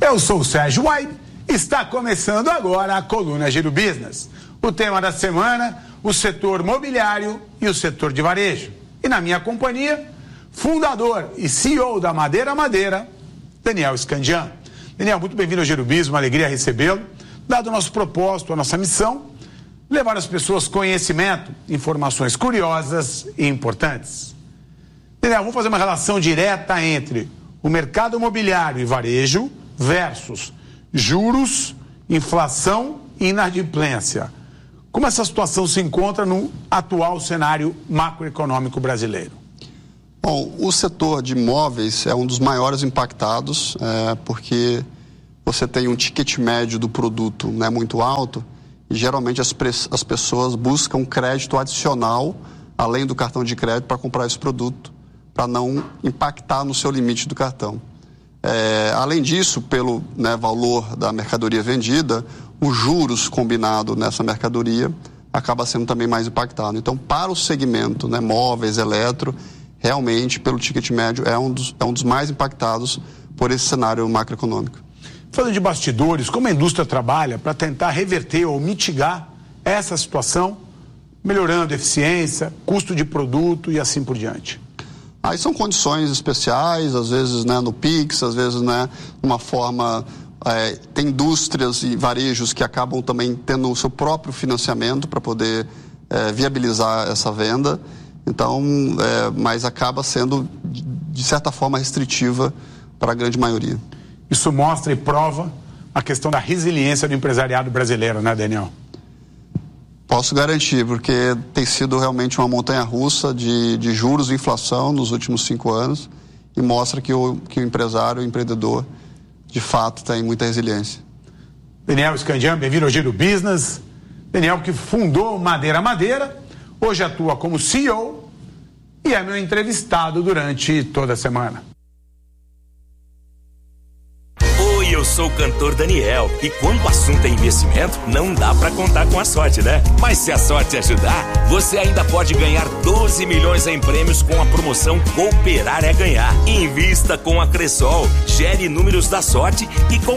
Eu sou o Sérgio White, está começando agora a coluna Giro Business. O tema da semana, o setor mobiliário e o setor de varejo. E na minha companhia, fundador e CEO da Madeira Madeira, Daniel Scandian. Daniel, muito bem-vindo ao Giro Business, uma alegria recebê-lo. Dado o nosso propósito, a nossa missão, levar às pessoas conhecimento, informações curiosas e importantes. Daniel, vamos fazer uma relação direta entre o mercado imobiliário e varejo versus juros, inflação e inadimplência. Como essa situação se encontra no atual cenário macroeconômico brasileiro? Bom, o setor de imóveis é um dos maiores impactados, porque você tem um ticket médio do produto, né, muito alto, e geralmente as pessoas buscam crédito adicional, além do cartão de crédito, para comprar esse produto, para não impactar no seu limite do cartão. Além disso, pelo valor da mercadoria vendida, os juros combinado nessa mercadoria acaba sendo também mais impactado. Então, para o segmento, móveis, eletro, realmente, pelo ticket médio, é um dos mais impactados por esse cenário macroeconômico. Falando de bastidores, como a indústria trabalha para tentar reverter ou mitigar essa situação, melhorando eficiência, custo de produto e assim por diante? Aí são condições especiais, às vezes no PIX, às vezes uma forma... tem indústrias e varejos que acabam também tendo o seu próprio financiamento para poder viabilizar essa venda. Então, mas acaba sendo, de certa forma, restritiva para a grande maioria. Isso mostra e prova a questão da resiliência do empresariado brasileiro, né, Daniel? Posso garantir, porque tem sido realmente uma montanha-russa de juros e inflação nos últimos 5 anos e mostra que o empresário, o empreendedor, de fato, tem muita resiliência. Daniel Scandian, bem-vindo ao Giro Business. Daniel, que fundou Madeira Madeira, hoje atua como CEO e é meu entrevistado durante toda a semana. Eu sou o cantor Daniel e quando o assunto é investimento, não dá pra contar com a sorte, né? Mas se a sorte ajudar, você ainda pode ganhar 12 milhões em prêmios com a promoção Cooperar é Ganhar. Invista com a Cressol, gere números da sorte e com